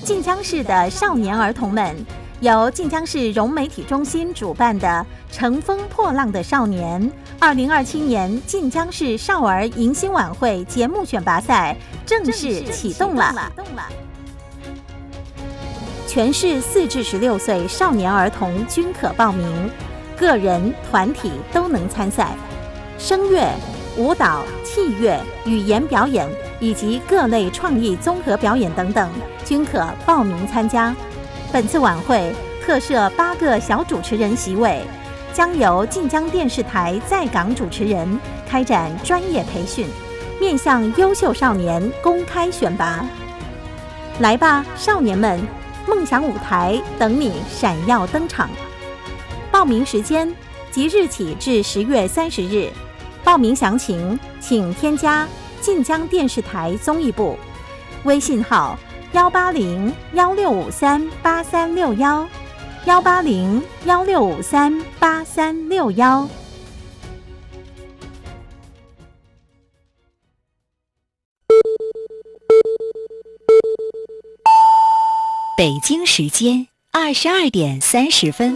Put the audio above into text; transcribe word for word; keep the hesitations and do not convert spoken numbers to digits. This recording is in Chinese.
晋江市的少年儿童们，由晋江市融媒体中心主办的“乘风破浪的少年”二零二七年晋江市少儿迎新晚会节目选拔赛正式启动了。全市四至十六岁少年儿童均可报名，个人、团体都能参赛。声乐、舞蹈、器乐、语言表演以及各类创意综合表演等等，均可报名参加。本次晚会特设八个小主持人席位，将由晋江电视台在港主持人开展专业培训，面向优秀少年公开选拔。来吧，少年们！梦想舞台等你闪耀登场。报名时间即日起至十月三十日。报名详情请添加晋江电视台综艺部微信号幺八零幺六五三八三六幺幺八零幺六五三八三六幺。 北京时间二十二点三十分。